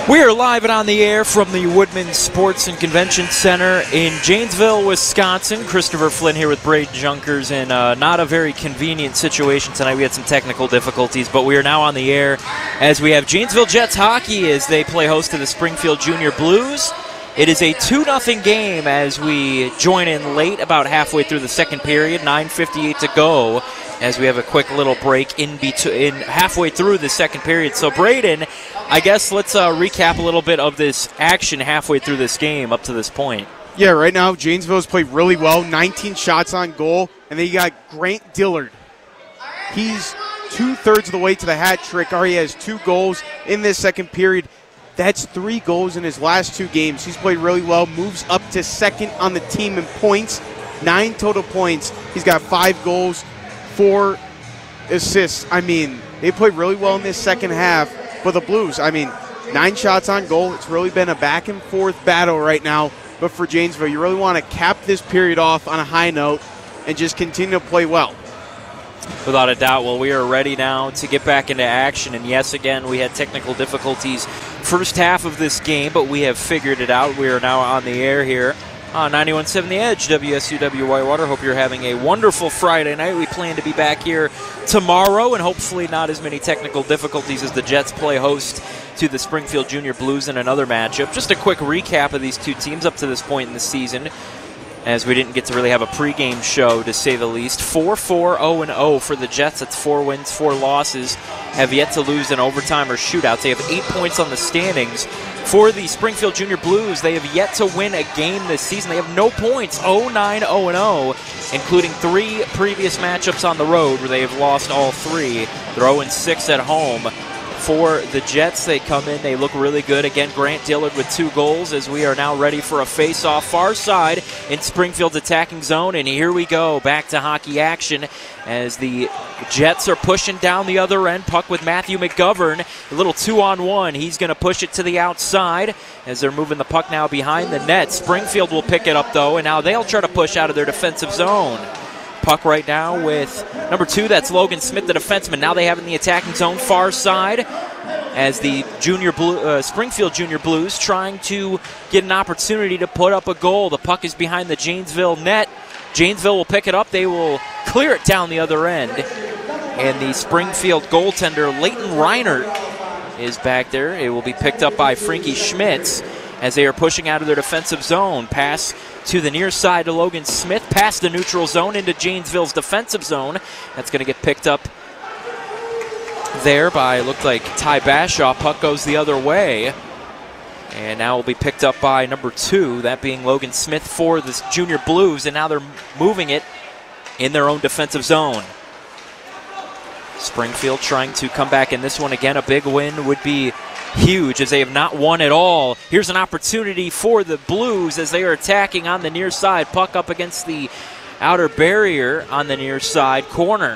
We are live and on the air from the Woodman Sports and Convention Center in Janesville, Wisconsin. Christopher Flynn here with Braden Junkers in not a very convenient situation tonight. We had some technical difficulties, but we are now on the air as we have Janesville Jets hockey as they play host to the Springfield Junior Blues. It is a 2-0 game as we join in late, about halfway through the second period, 9:58 to go, as we have a quick little break in halfway through the second period. So, Braden, I guess let's recap a little bit of this action halfway through this game up to this point. Yeah, right now Janesville's played really well, 19 shots on goal, and then you got Grant Dillard. He's 2/3 of the way to the hat trick. Already has 2 goals in this second period. That's 3 goals in his last 2 games. He's played really well, moves up to second on the team in points, 9 total points. He's got 5 goals, 4 assists. I mean, they played really well in this second half. For the Blues, 9 shots on goal. It's really been a back-and-forth battle right now. But for Janesville, you really want to cap this period off on a high note and just continue to play well. Without a doubt. Well, we are ready now to get back into action. And yes, again, we had technical difficulties first half of this game, but we have figured it out. We are now on the air here on 91.7 The Edge, WSUW Whitewater. Hope you're having a wonderful Friday night. We plan to be back here tomorrow, and hopefully not as many technical difficulties as the Jets play host to the Springfield Junior Blues in another matchup. Just a quick recap of these two teams up to this point in the season, as we didn't get to really have a pregame show, to say the least. 4-4-0-0 for the Jets. That's 4 wins, 4 losses. Have yet to lose in overtime or shootouts. They have 8 points on the standings. For the Springfield Junior Blues, they have yet to win a game this season. They have no points, 0-9-0-0, including 3 previous matchups on the road where they have lost all 3. They're 0-6 at home. For the Jets, they come in, they look really good. Again, Grant Dillard with 2 goals as we are now ready for a face-off far side in Springfield's attacking zone. And here we go, back to hockey action as the Jets are pushing down the other end. Puck with Matthew McGovern, a little 2-on-1. He's going to push it to the outside as they're moving the puck now behind the net. Springfield will pick it up, though, and now they'll try to push out of their defensive zone. Puck right now with number 2, that's Logan Smith, the defenseman. Now they have it in the attacking zone, far side, as the Springfield Junior Blues trying to get an opportunity to put up a goal. The puck is behind the Janesville net. Janesville will pick it up. They will clear it down the other end. And the Springfield goaltender, Leighton Reinert, is back there. It will be picked up by Frankie Schmitz as they are pushing out of their defensive zone. Pass to the near side to Logan Smith, past the neutral zone into Janesville's defensive zone. That's going to get picked up there by, looked like, Ty Bashaw. Puck goes the other way. And now will be picked up by number 2, that being Logan Smith for the Junior Blues. And now they're moving it in their own defensive zone. Springfield trying to come back in this one. Again, a big win would be huge as they have not won at all. Here's an opportunity for the Blues as they are attacking on the near side. Puck up against the outer barrier on the near side corner.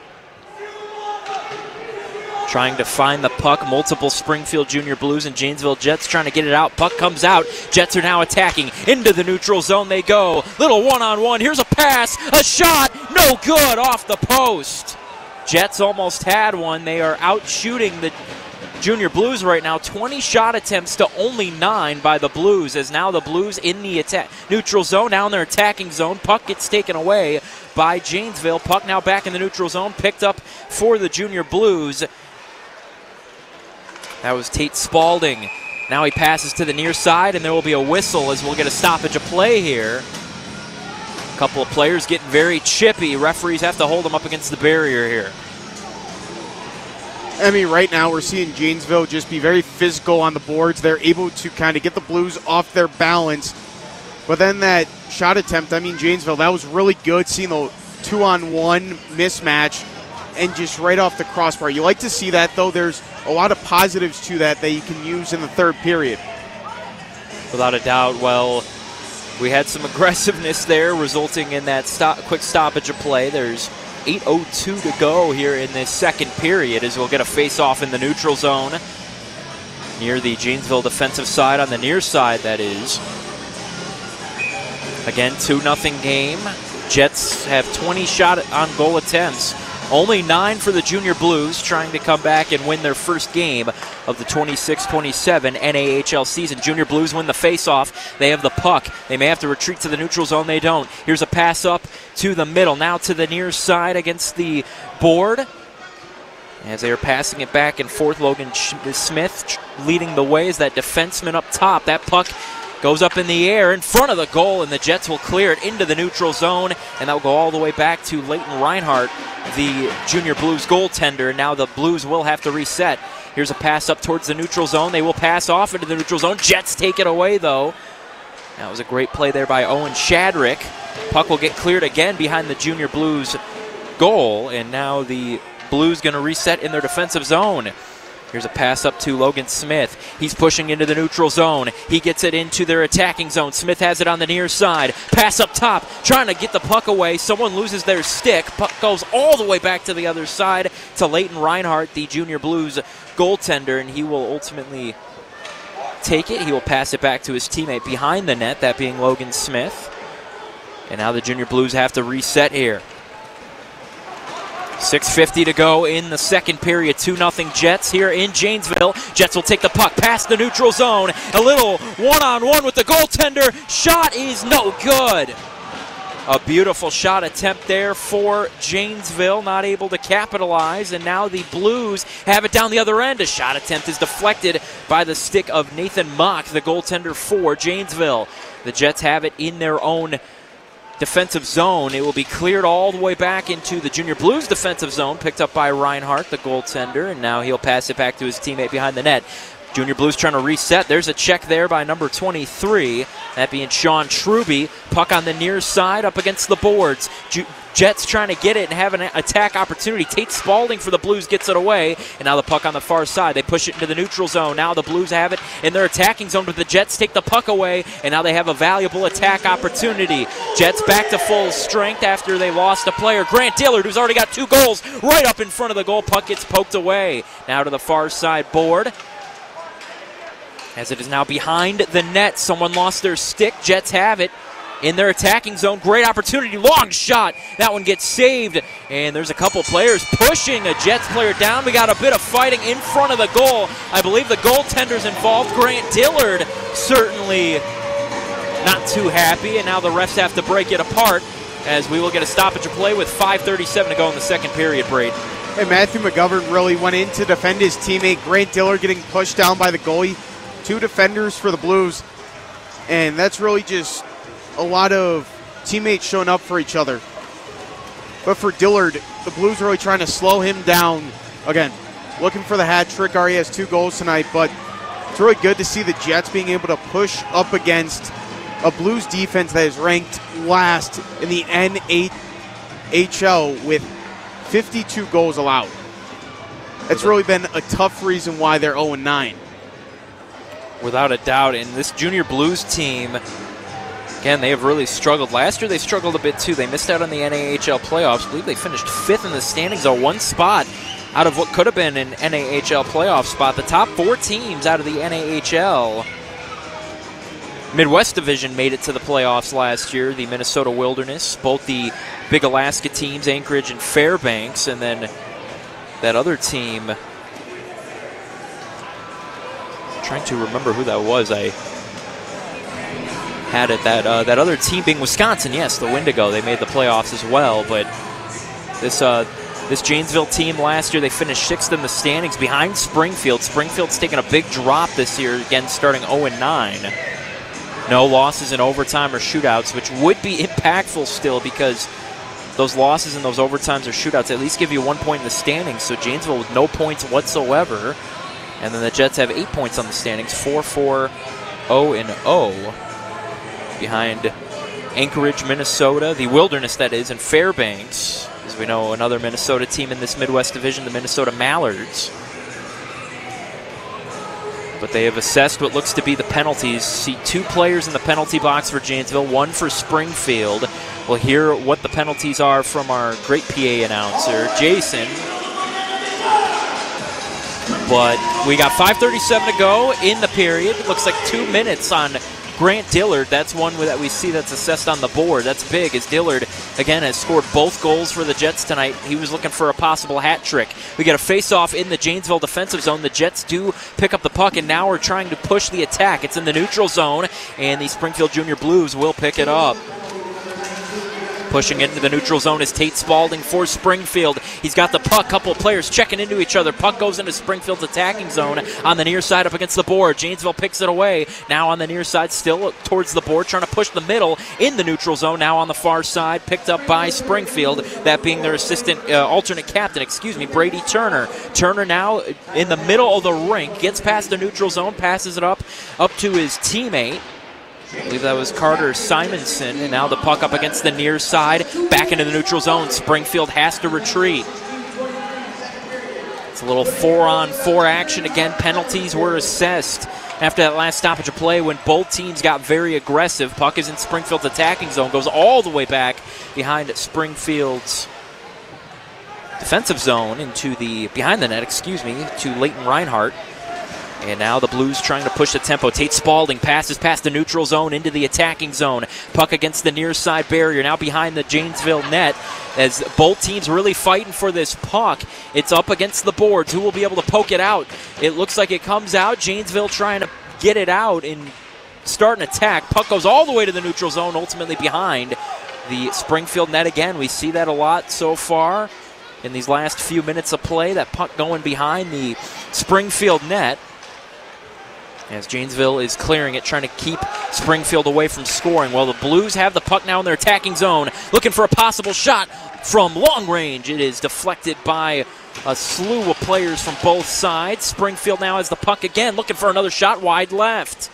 Trying to find the puck. Multiple Springfield Junior Blues and Janesville Jets trying to get it out. Puck comes out. Jets are now attacking. Into the neutral zone they go. Little one-on-one. Here's a pass. A shot. No good. Off the post. Jets almost had one. They are out shooting the Junior Blues right now. 20 shot attempts to only 9 by the Blues, as now the Blues in the neutral zone, now in their attacking zone. Puck gets taken away by Janesville. Puck now back in the neutral zone, picked up for the Junior Blues. That was Tate Spalding. Now he passes to the near side, and there will be a whistle as we'll get a stoppage of play here. A couple of players getting very chippy. Referees have to hold them up against the barrier here. Right now we're seeing Janesville just be very physical on the boards. They're able to kind of get the Blues off their balance. But then that shot attempt, Janesville, that was really good, seeing the 2-on-1 mismatch and just right off the crossbar. You like to see that, though. There's a lot of positives to that you can use in the third period. Without a doubt. Well, we had some aggressiveness there, resulting in that quick stoppage of play. There's 8:02 to go here in this second period as we'll get a face-off in the neutral zone near the Janesville defensive side, on the near side, that is. Again, 2-0 game. Jets have 20 shot on goal attempts, Only 9 for the Junior Blues, trying to come back and win their first game of the 26-27 NAHL season. Junior Blues win the face-off. They have the puck. They may have to retreat to the neutral zone. They don't. Here's a pass up to the middle. Now to the near side against the board. As they are passing it back and forth, Logan Smith leading the way as that defenseman up top. That puck goes up in the air in front of the goal, and the Jets will clear it into the neutral zone, and that will go all the way back to Leighton Reinhardt, the Junior Blues goaltender. Now the Blues will have to reset. Here's a pass up towards the neutral zone. They will pass off into the neutral zone. Jets take it away, though. That was a great play there by Owen Shadrick. Puck will get cleared again behind the Junior Blues goal, and now the Blues going to reset in their defensive zone. Here's a pass up to Logan Smith. He's pushing into the neutral zone. He gets it into their attacking zone. Smith has it on the near side. Pass up top, trying to get the puck away. Someone loses their stick. Puck goes all the way back to the other side to Leighton Reinhardt, the Junior Blues goaltender, and he will ultimately take it. He will pass it back to his teammate behind the net, that being Logan Smith. And now the Junior Blues have to reset here. 6:50 to go in the second period. 2-0 Jets here in Janesville. Jets will take the puck past the neutral zone. A little one-on-one with the goaltender. Shot is no good. A beautiful shot attempt there for Janesville. Not able to capitalize. And now the Blues have it down the other end. A shot attempt is deflected by the stick of Nathan Mock, the goaltender for Janesville. The Jets have it in their own defensive zone. It will be cleared all the way back into the Junior Blues defensive zone, picked up by Reinhardt, the goaltender, and now he'll pass it back to his teammate behind the net. Junior Blues trying to reset. There's a check there by number 23, that being Sean Truby. Puck on the near side up against the boards. Jets trying to get it and have an attack opportunity. Tate Spalding for the Blues gets it away, and now the puck on the far side. They push it into the neutral zone. Now the Blues have it in their attacking zone, but the Jets take the puck away, and now they have a valuable attack opportunity. Jets back to full strength after they lost a player. Grant Dillard, who's already got 2 goals, right up in front of the goal. Puck gets poked away. Now to the far side board, as it is now behind the net. Someone lost their stick. Jets have it in their attacking zone. Great opportunity. Long shot. That one gets saved. And there's a couple players pushing a Jets player down. We got a bit of fighting in front of the goal. I believe the goaltender's involved. Grant Dillard certainly not too happy. And now the refs have to break it apart as we will get a stoppage of play with 5:37 to go in the second period, Braden. And Matthew McGovern really went in to defend his teammate. Grant Dillard getting pushed down by the goalie. 2 defenders for the Blues. And that's really just a lot of teammates showing up for each other. But for Dillard, the Blues are really trying to slow him down. Again, looking for the hat trick. Already has 2 goals tonight, but it's really good to see the Jets being able to push up against a Blues defense that is ranked last in the NAHL with 52 goals allowed. It's really been a tough reason why they're 0-9. Without a doubt. And this Junior Blues team, again, they have really struggled. Last year they struggled a bit too. They missed out on the NAHL playoffs. I believe they finished 5th in the standings, or 1 spot out of what could have been an NAHL playoff spot. The top 4 teams out of the NAHL Midwest Division made it to the playoffs last year. The Minnesota Wilderness, both the Big Alaska teams, Anchorage and Fairbanks, and then that other team, trying to remember who that was. I had it, that other team being Wisconsin. Yes, the Wendigo. They made the playoffs as well. But this Janesville team last year, they finished 6th in the standings behind Springfield. Springfield's taken a big drop this year, again starting 0-9. No losses in overtime or shootouts, which would be impactful still, because those losses in those overtimes or shootouts at least give you 1 point in the standings. So Janesville with no points whatsoever. And then the Jets have 8 points on the standings, 4-4-0-0, behind Anchorage, Minnesota, the Wilderness that is, and Fairbanks. As we know, another Minnesota team in this Midwest Division, the Minnesota Mallards. But they have assessed what looks to be the penalties. See 2 players in the penalty box for Janesville, 1 for Springfield. We'll hear what the penalties are from our great PA announcer, Jason. But we got 5:37 to go in the period. It looks like 2 minutes on Grant Dillard, that's one that we see that's assessed on the board. That's big, as Dillard, again, has scored both goals for the Jets tonight. He was looking for a possible hat trick. We get a face-off in the Janesville defensive zone. The Jets do pick up the puck, and now we're trying to push the attack. It's in the neutral zone, and the Springfield Junior Blues will pick it up. Pushing into the neutral zone is Tate Spalding for Springfield. He's got the puck. Couple players checking into each other. Puck goes into Springfield's attacking zone on the near side up against the board. Janesville picks it away. Now on the near side, still towards the board, trying to push the middle in the neutral zone. Now on the far side, picked up by Springfield. That being their alternate captain, Brady Turner. Turner now in the middle of the rink, gets past the neutral zone, passes it up to his teammate. I believe that was Carter Simonson, and now the puck up against the near side, back into the neutral zone. Springfield has to retreat. It's a little 4-on-4 action. Again, penalties were assessed after that last stoppage of play when both teams got very aggressive. Puck is in Springfield's attacking zone, goes all the way back behind Springfield's defensive zone behind the net, to Leighton Reinhardt. And now the Blues trying to push the tempo. Tate Spalding passes past the neutral zone into the attacking zone. Puck against the near side barrier, now behind the Janesville net. As both teams really fighting for this puck. It's up against the boards. Who will be able to poke it out? It looks like it comes out. Janesville trying to get it out and start an attack. Puck goes all the way to the neutral zone, ultimately behind the Springfield net again. We see that a lot so far in these last few minutes of play. That puck going behind the Springfield net. As Janesville is clearing it, trying to keep Springfield away from scoring. Well, the Blues have the puck now in their attacking zone, looking for a possible shot from long range. It is deflected by a slew of players from both sides. Springfield now has the puck again, looking for another shot wide left.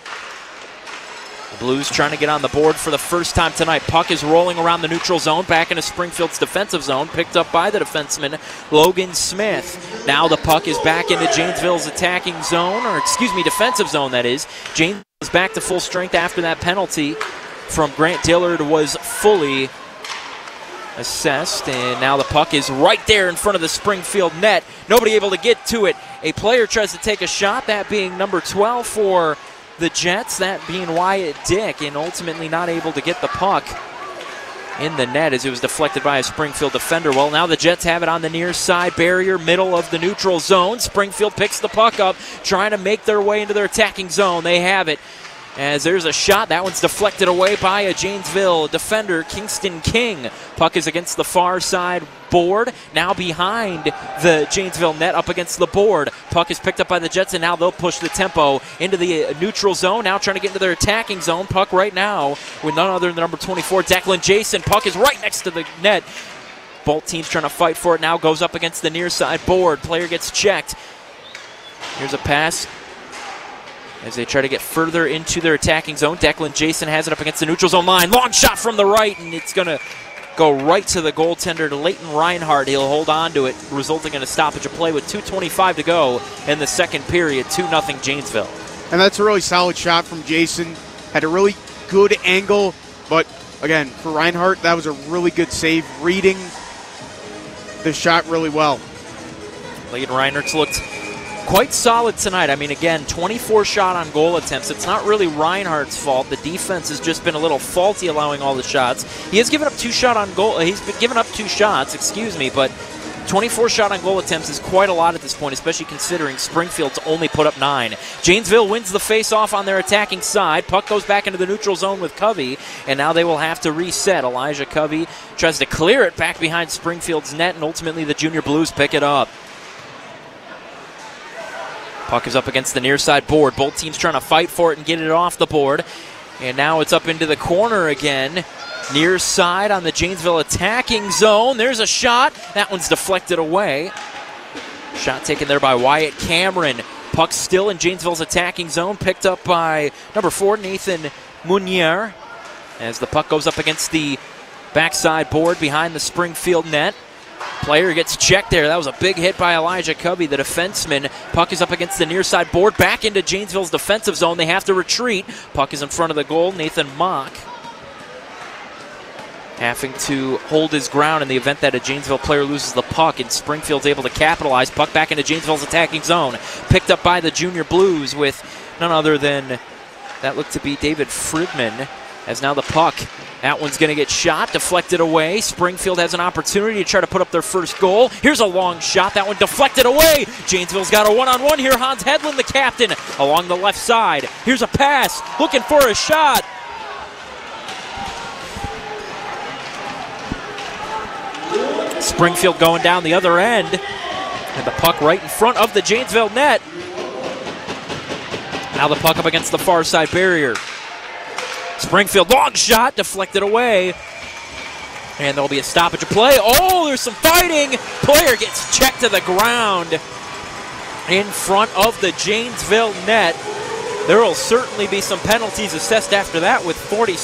The Blues trying to get on the board for the first time tonight. Puck is rolling around the neutral zone, back into Springfield's defensive zone, picked up by the defenseman, Logan Smith. Now the puck is back into Janesville's attacking zone, defensive zone, that is. Janesville is back to full strength after that penalty from Grant Dillard was fully assessed, and now the puck is right there in front of the Springfield net. Nobody able to get to it. A player tries to take a shot, that being number 12 for the Jets, that being Wyatt Dick, and ultimately not able to get the puck in the net as it was deflected by a Springfield defender. Well, now the Jets have it on the near side barrier, middle of the neutral zone. Springfield picks the puck up, trying to make their way into their attacking zone. They have it as there's a shot. That one's deflected away by a Janesville defender, Kingston King. Puck is against the far side board, now behind the Janesville net, up against the board. Puck is picked up by the Jets, and now they'll push the tempo into the neutral zone, now trying to get into their attacking zone. Puck right now with none other than the number 24, Declan Jason. Puck is right next to the net. Both teams trying to fight for it now, goes up against the near side board. Player gets checked. Here's a pass as they try to get further into their attacking zone. Declan Jason has it up against the neutral zone line. Long shot from the right, and it's going to go right to the goaltender, to Leighton Reinhardt. He'll hold on to it, resulting in a stoppage of play with 2:25 to go in the second period. 2-0 Janesville. And that's a really solid shot from Jason. Had a really good angle, but again, for Reinhardt, that was a really good save, reading the shot really well. Leighton Reinhardt's looked quite solid tonight. I mean, again, 24 shot on goal attempts. It's not really Reinhardt's fault. The defense has just been a little faulty, allowing all the shots. He has given up two shots, but 24 shot on goal attempts is quite a lot at this point, especially considering Springfield's only put up 9. Janesville wins the face-off on their attacking side. Puck goes back into the neutral zone with Covey, and now they will have to reset. Elijah Covey tries to clear it back behind Springfield's net, and ultimately the Junior Blues pick it up. Puck is up against the near side board. Both teams trying to fight for it and get it off the board. And now it's up into the corner again. Near side on the Janesville attacking zone. There's a shot. That one's deflected away. Shot taken there by Wyatt Cameron. Puck still in Janesville's attacking zone. Picked up by number 4, Nathan Munier. As the puck goes up against the backside board behind the Springfield net. Player gets checked there. That was a big hit by Elijah Covey, the defenseman. Puck is up against the near side board, back into Janesville's defensive zone. They have to retreat. Puck is in front of the goal. Nathan Mock having to hold his ground in the event that a Janesville player loses the puck, and Springfield's able to capitalize. Puck back into Janesville's attacking zone. Picked up by the Junior Blues with none other than That looked to be David Fridman, as now the puck. That one's going to get shot, deflected away. Springfield has an opportunity to try to put up their first goal. Here's a long shot. That one deflected away. Janesville's got a one-on-one here. Hans Hedlund, the captain, along the left side. Here's a pass, looking for a shot. Springfield going down the other end. And the puck right in front of the Janesville net. Now the puck up against the far side barrier. Springfield, long shot, deflected away. And there'll be a stoppage of play. Oh, there's some fighting. Player gets checked to the ground in front of the Janesville net. There will certainly be some penalties assessed after that with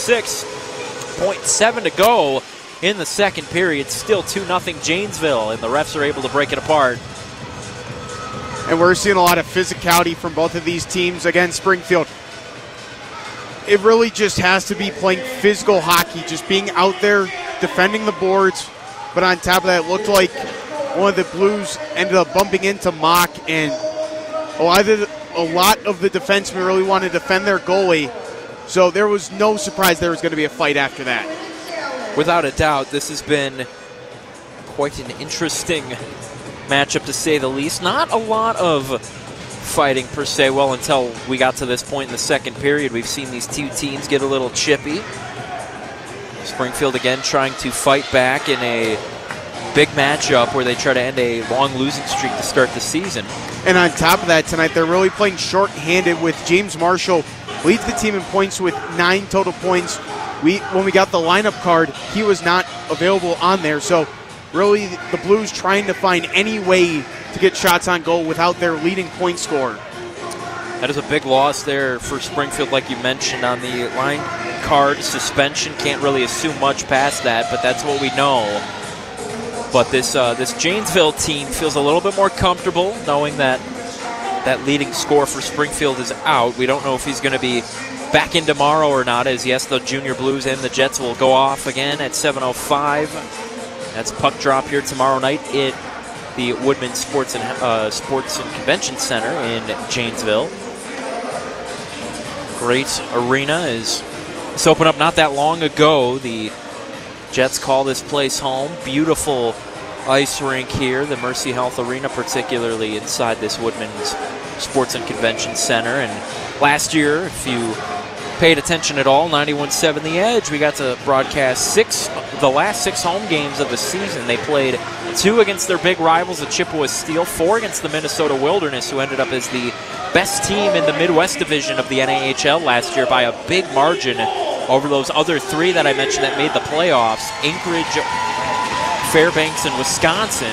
46.7 to go in the second period. Still 2-0 Janesville, and the refs are able to break it apart. And we're seeing a lot of physicality from both of these teams against Springfield. It really just has to be playing physical hockey, just being out there, defending the boards. But on top of that, it looked like one of the Blues ended up bumping into Mock, and a lot of the defensemen really wanted to defend their goalie. So there was no surprise there was going to be a fight after that. Without a doubt, this has been quite an interesting matchup, to say the least. Not a lot of fighting per se, well, until we got to this point in the second period. We've seen these two teams get a little chippy. Springfield again trying to fight back in a big matchup where they try to end a long losing streak to start the season. And on top of that, tonight they're really playing short-handed with James Marshall leads the team in points with 9 total points. When we got the lineup card, he was not available on there. So really the Blues trying to find any way to get shots on goal without their leading point scorer. That is a big loss there for Springfield, like you mentioned, on the line card suspension. Can't really assume much past that, but that's what we know. But this Janesville team feels a little bit more comfortable knowing that that leading scorer for Springfield is out. We don't know if he's going to be back in tomorrow or not, as yes, the Junior Blues and the Jets will go off again at 7:05. That's puck drop here tomorrow night at the Woodman Sports and Convention Center in Janesville. Great arena. It's opened up not that long ago. The Jets call this place home. Beautiful ice rink here, the Mercy Health Arena, particularly inside this Woodman's Sports and Convention Center. And last year, if you paid attention at all, 91.7 The Edge, we got to broadcast the last 6 home games of the season. They played 2 against their big rivals, the Chippewa Steel, 4 against the Minnesota Wilderness, who ended up as the best team in the Midwest Division of the NAHL last year by a big margin over those other 3 that I mentioned that made the playoffs: Anchorage, Fairbanks, and Wisconsin.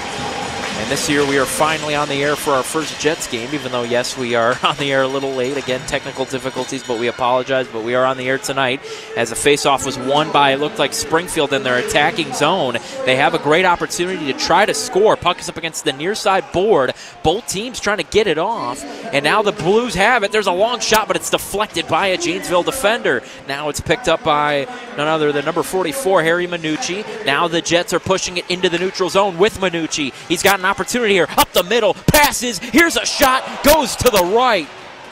And this year we are finally on the air for our first Jets game, even though, yes, we are on the air a little late. Again, technical difficulties, but we apologize. But we are on the air tonight as the faceoff was won by, it looked like, Springfield in their attacking zone. They have a great opportunity to try to score. Puck is up against the near side board. Both teams trying to get it off. And now the Blues have it. There's a long shot, but it's deflected by a Janesville defender. Now it's picked up by none other than number 44, Harry Minucci. Now the Jets are pushing it into the neutral zone with Minucci. He's got an opportunity here, up the middle, passes, here's a shot, goes to the right.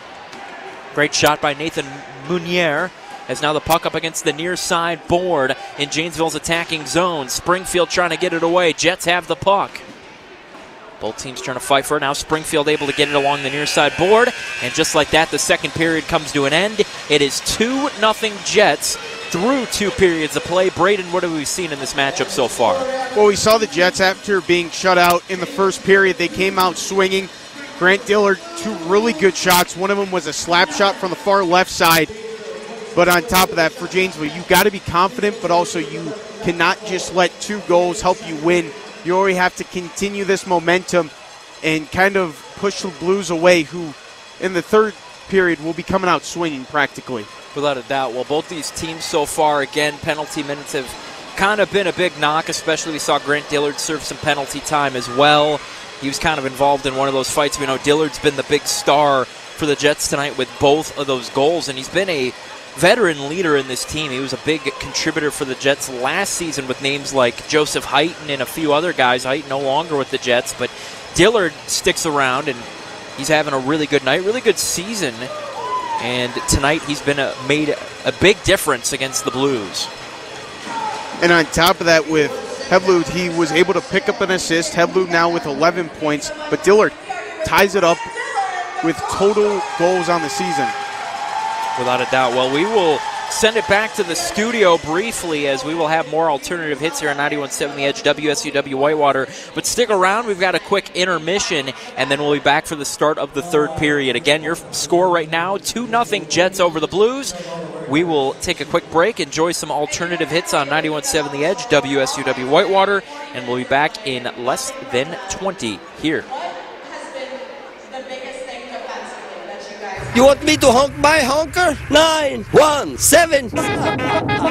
Great shot by Nathan Munier, as now the puck up against the near side board in Janesville's attacking zone. Springfield trying to get it away. Jets have the puck. Both teams trying to fight for it. Now Springfield able to get it along the near side board, and just like that, the second period comes to an end. It is 2-0 Jets through 2 periods of play. Braden, what have we seen in this matchup so far? Well, we saw the Jets, after being shut out in the first period, they came out swinging. Grant Dillard, 2 really good shots. One of them was a slap shot from the far left side. But on top of that, for Janesville, you got to be confident, but also you cannot just let 2 goals help you win. You already have to continue this momentum and kind of push the Blues away, who in the third period will be coming out swinging practically. Without a doubt. Well, both these teams so far, again, penalty minutes have kind of been a big knock, especially we saw Grant Dillard serve some penalty time as well. He was kind of involved in one of those fights. We know Dillard's been the big star for the Jets tonight with both of those goals, and he's been a veteran leader in this team. He was a big contributor for the Jets last season with names like Joseph Heighton and a few other guys. Heighton no longer with the Jets, but Dillard sticks around, and he's having a really good night, really good season And tonight he's been made a big difference against the Blues. And on top of that, with Heblu, he was able to pick up an assist. Heblu now with 11 points, but Dillard ties it up with total goals on the season. Without a doubt. Well, we will send it back to the studio briefly as we will have more alternative hits here on 91.7 The Edge, WSUW Whitewater. But stick around. We've got a quick intermission, and then we'll be back for the start of the third period. Again, your score right now, 2-0 Jets over the Blues. We will take a quick break, enjoy some alternative hits on 91.7 The Edge, WSUW Whitewater, and we'll be back in less than 20 here. You want me to honk my honker? 9, 1, 7.